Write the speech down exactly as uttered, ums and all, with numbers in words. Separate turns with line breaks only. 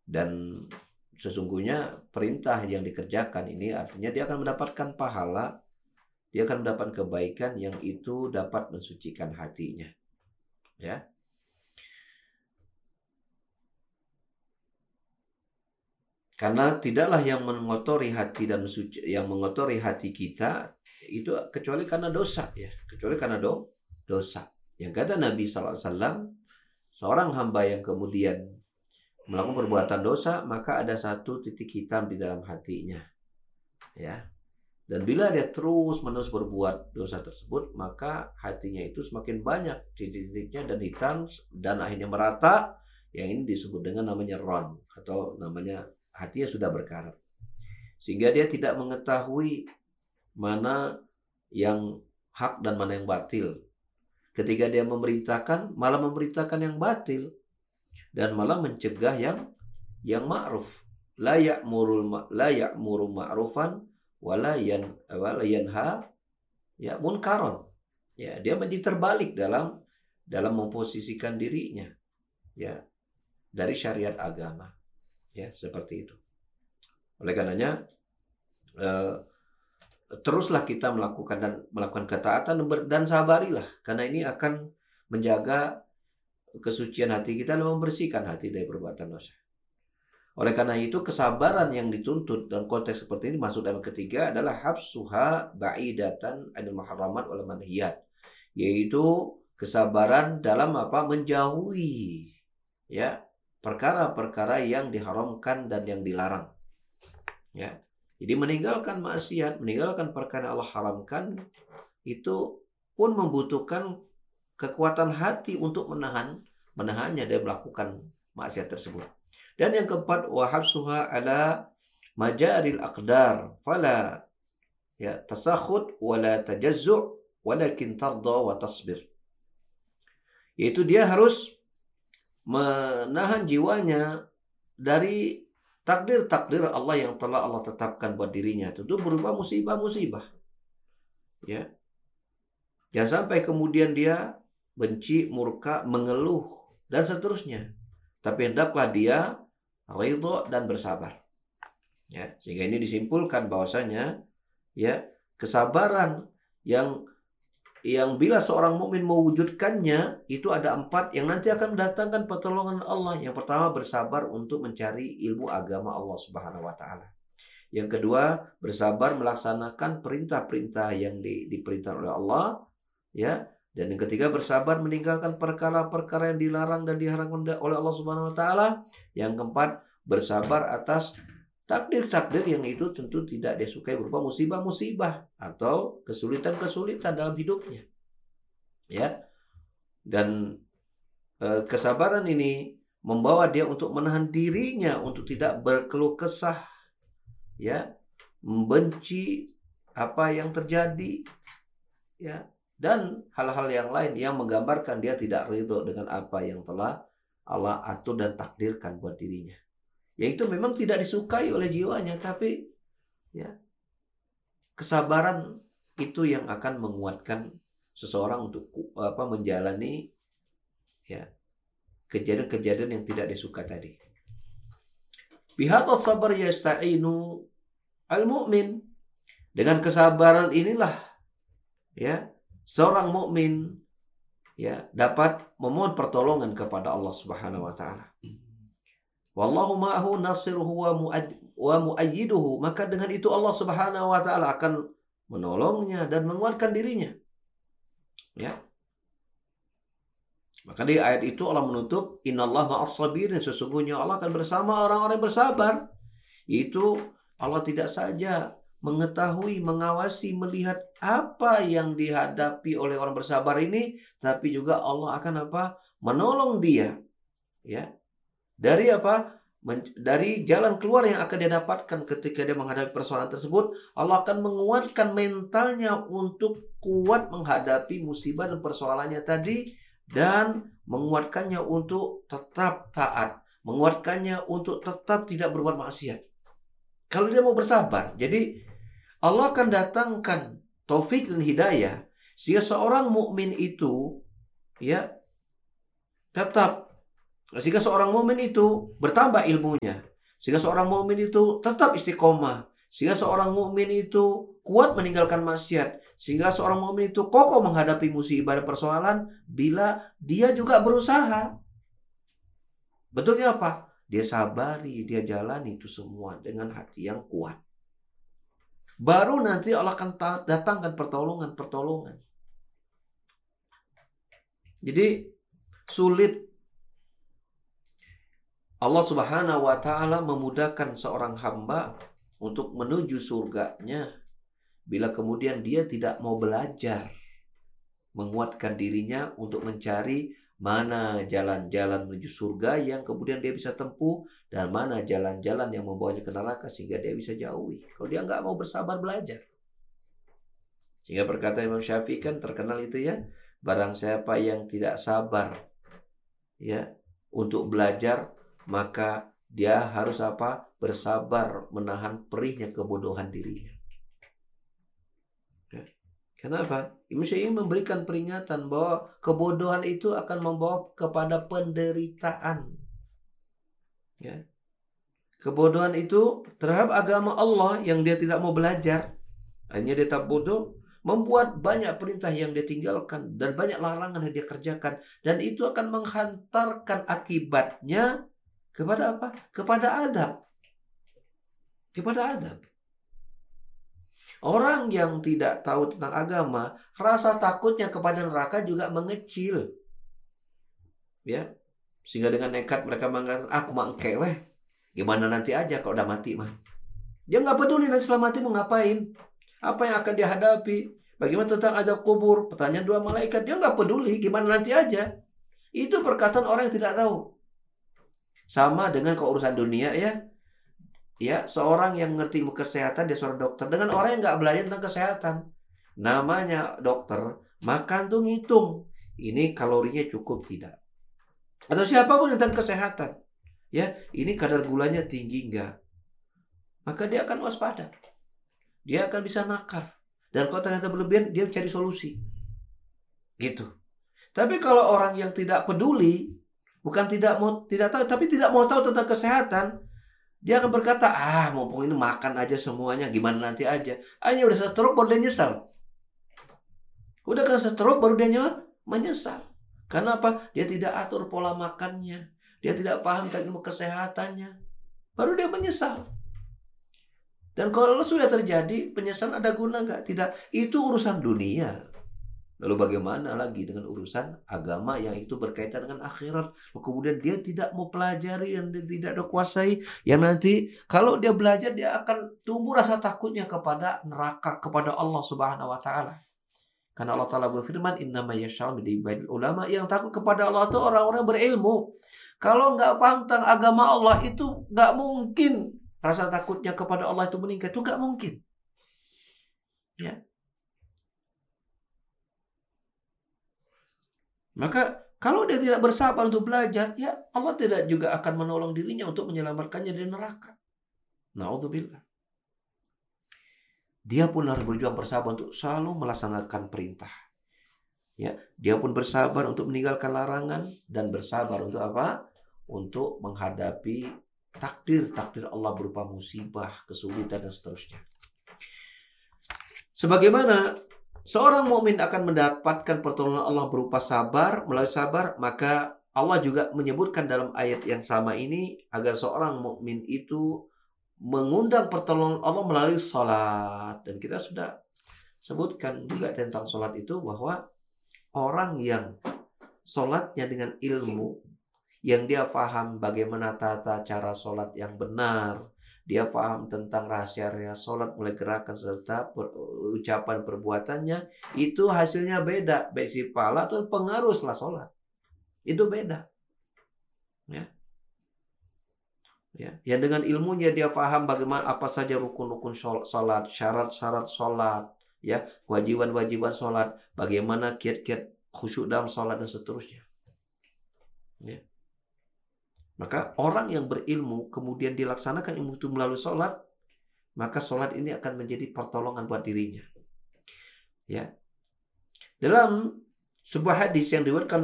Dan sesungguhnya perintah yang dikerjakan ini artinya dia akan mendapatkan pahala, dia akan mendapat kebaikan yang itu dapat mensucikan hatinya. Ya. Karena tidaklah yang mengotori hati dan mensuci, yang mengotori hati kita itu kecuali karena dosa, ya, kecuali karena do, dosa. Yang kata Nabi sallallahu alaihi wasallam, seorang hamba yang kemudian melakukan perbuatan dosa, maka ada satu titik hitam di dalam hatinya, ya. Dan bila dia terus-menerus berbuat dosa tersebut, maka hatinya itu semakin banyak titik-titiknya dan hitam dan akhirnya merata. Yang ini disebut dengan namanya ron, atau namanya hatinya sudah berkarat. Sehingga dia tidak mengetahui mana yang hak dan mana yang batil. Ketika dia memerintahkan, malah memerintahkan yang batil dan malah mencegah yang yang ma'ruf. La ya'murul la ya'muru ma'rufan wala yan wala yanha ya munkaron. Ya, dia menjadi terbalik dalam dalam memposisikan dirinya, ya, dari syariat agama. Ya, seperti itu. Oleh karenanya eh, teruslah kita melakukan dan melakukan ketaatan dan sabarilah, karena ini akan menjaga kesucian hati kita dan membersihkan hati dari perbuatan dosa. Oleh karena itu kesabaran yang dituntut dalam konteks seperti ini, masuk dalam ketiga adalah habsuha ba'idatan anil muharramat wal manhiyat, yaitu kesabaran dalam apa? Menjauhi, ya, perkara-perkara yang diharamkan dan yang dilarang. Ya. Jadi meninggalkan maksiat, meninggalkan perkara Allah haramkan itu pun membutuhkan kekuatan hati untuk menahan menahannya dari melakukan maksiat tersebut. Dan yang keempat, wa habsuha ala majaril aqdar fala ya tasakhut wala tajazzu' walakin tarda wa tasbir. Yaitu dia harus menahan jiwanya dari takdir-takdir Allah yang telah Allah tetapkan buat dirinya. Itu berupa musibah-musibah. Ya. Jangan sampai kemudian dia benci, murka, mengeluh, dan seterusnya. Tapi hendaklah dia ridho dan bersabar. Ya, sehingga ini disimpulkan bahwasanya ya, kesabaran yang yang bila seorang mukmin mewujudkannya itu ada empat yang nanti akan mendatangkan pertolongan Allah. Yang pertama, bersabar untuk mencari ilmu agama Allah Subhanahu wa taala. Yang kedua, bersabar melaksanakan perintah-perintah yang di, diperintah oleh Allah, ya. Dan yang ketiga, bersabar meninggalkan perkara-perkara yang dilarang dan diharamkan oleh Allah Subhanahu wa taala. Yang keempat, bersabar atas takdir-takdir yang itu tentu tidak disukai, berupa musibah-musibah atau kesulitan-kesulitan dalam hidupnya. Ya. Dan e, kesabaran ini membawa dia untuk menahan dirinya untuk tidak berkeluh kesah, ya, membenci apa yang terjadi, ya, dan hal-hal yang lain yang menggambarkan dia tidak ridho dengan apa yang telah Allah atur dan takdirkan buat dirinya. Yaitu memang tidak disukai oleh jiwanya, tapi ya, kesabaran itu yang akan menguatkan seseorang untuk apa menjalani ya kejadian-kejadian yang tidak disuka tadi. Bihadza sabar yasta'inu al-mu'min. Dengan kesabaran inilah ya seorang mukmin ya dapat memohon pertolongan kepada Allah Subhanahu wa taala. Wallahu ma'ahu nasiruhu wa mu'ayyiduhu. Maka dengan itu Allah Subhanahu wa taala akan menolongnya dan menguatkan dirinya. Ya. Maka di ayat itu Allah menutup, innallaha ma'as sabirin, sesungguhnya Allah akan bersama orang-orang yang bersabar. Itu Allah tidak saja mengetahui, mengawasi, melihat apa yang dihadapi oleh orang bersabar ini, tapi juga Allah akan apa? Menolong dia. Ya. Dari apa? Men- dari jalan keluar yang akan dia dapatkan ketika dia menghadapi persoalan tersebut. Allah akan menguatkan mentalnya untuk kuat menghadapi musibah dan persoalannya tadi, dan menguatkannya untuk tetap taat, menguatkannya untuk tetap tidak berbuat maksiat. Kalau dia mau bersabar, jadi Allah akan datangkan taufik dan hidayah sehingga seorang mukmin itu ya tetap Sehingga seorang mukmin itu bertambah ilmunya. Sehingga seorang mukmin itu tetap istiqomah. Sehingga seorang mukmin itu kuat meninggalkan maksiat. Sehingga seorang mukmin itu kokoh menghadapi musibah dan persoalan bila dia juga berusaha. Betulnya apa? Dia sabari, dia jalani itu semua dengan hati yang kuat. Baru nanti Allah akan datangkan pertolongan-pertolongan. Jadi sulit Allah Subhanahu wa Ta'ala memudahkan seorang hamba untuk menuju surganya bila kemudian dia tidak mau belajar menguatkan dirinya untuk mencari mana jalan-jalan menuju surga yang kemudian dia bisa tempuh dan mana jalan-jalan yang membawanya ke neraka sehingga dia bisa jauhi. Kalau dia nggak mau bersabar belajar. Sehingga perkataan Imam Syafi'i kan terkenal itu ya, barang siapa yang tidak sabar ya untuk belajar, maka dia harus apa? Bersabar menahan perihnya kebodohan dirinya. Ya. Kenapa? Imam Syafi'i memberikan peringatan bahwa kebodohan itu akan membawa kepada penderitaan. Ya. Kebodohan itu terhadap agama Allah yang dia tidak mau belajar, hanya dia tak bodoh, membuat banyak perintah yang dia tinggalkan dan banyak larangan yang dia kerjakan, dan itu akan menghantarkan akibatnya kepada apa? Kepada adab. Kepada adab. Orang yang tidak tahu tentang agama, rasa takutnya kepada neraka juga mengecil. Ya. Sehingga dengan nekat mereka mengatakan, aku mah engke weh. Gimana nanti aja kalau udah mati mah. Dia nggak peduli nanti setelah mati mau ngapain. Apa yang akan dia hadapi. Bagaimana tentang adab kubur. Pertanyaan dua malaikat. Dia nggak peduli. Gimana nanti aja. Itu perkataan orang yang tidak tahu. Sama dengan keurusan dunia ya. Ya, seorang yang ngerti ilmu kesehatan, dia seorang dokter. Dengan orang yang nggak belajar tentang kesehatan. Namanya dokter, makan tuh ngitung. Ini kalorinya cukup tidak. Atau siapapun tentang kesehatan. Ya, ini kadar gulanya tinggi enggak. Maka dia akan waspada. Dia akan bisa nakar. Dan kalau ternyata berlebihan, dia cari solusi. Gitu. Tapi kalau orang yang tidak peduli, bukan tidak mau tidak tahu, tapi tidak mau tahu tentang kesehatan, dia akan berkata, ah mumpung ini makan aja semuanya, gimana nanti aja. Hanya udah stroke baru dia nyesal. Udah kena stroke baru dia menyesal. Karena apa? Dia tidak atur pola makannya. Dia tidak paham tentang ilmu kesehatannya. Baru dia menyesal. Dan kalau sudah terjadi, penyesalan ada guna nggak? Tidak. Itu urusan dunia. Lalu bagaimana lagi dengan urusan agama yang itu berkaitan dengan akhirat? Kemudian dia tidak mau pelajari dan dia tidak ada kuasai. Yang nanti kalau dia belajar dia akan tumbuh rasa takutnya kepada neraka, kepada Allah Subhanahu wa Ta'ala. Karena Allah Ta'ala berfirman, innama yasha'u min ibadil ulama. Yang takut kepada Allah itu orang-orang berilmu. Kalau nggak paham tentang agama Allah itu nggak mungkin rasa takutnya kepada Allah itu meningkat. Itu nggak mungkin. Ya. Maka kalau dia tidak bersabar untuk belajar, ya Allah tidak juga akan menolong dirinya untuk menyelamatkannya dari neraka. Na'udzubillah. Dia pun harus berjuang bersabar untuk selalu melaksanakan perintah. Ya, dia pun bersabar untuk meninggalkan larangan dan bersabar untuk apa? Untuk menghadapi takdir-takdir Allah berupa musibah, kesulitan dan seterusnya. Sebagaimana seorang mukmin akan mendapatkan pertolongan Allah berupa sabar, melalui sabar, maka Allah juga menyebutkan dalam ayat yang sama ini agar seorang mukmin itu mengundang pertolongan Allah melalui salat. Dan kita sudah sebutkan juga tentang salat itu bahwa orang yang salatnya dengan ilmu, yang dia paham bagaimana tata cara salat yang benar, dia paham tentang rahasia-rahasia salat mulai gerakan serta per, ucapan perbuatannya, itu hasilnya beda, baik si pahala atau pengaruh setelah salat. Itu beda. Ya. Ya, yang dengan ilmunya dia paham bagaimana apa saja rukun-rukun salat, syarat-syarat salat, ya, kewajiban-kewajiban salat, bagaimana kiat-kiat khusyuk dalam salat dan seterusnya. Ya. Maka orang yang berilmu kemudian dilaksanakan ilmu itu melalui salat, maka salat ini akan menjadi pertolongan buat dirinya. Ya. Dalam sebuah hadis yang diriwayatkan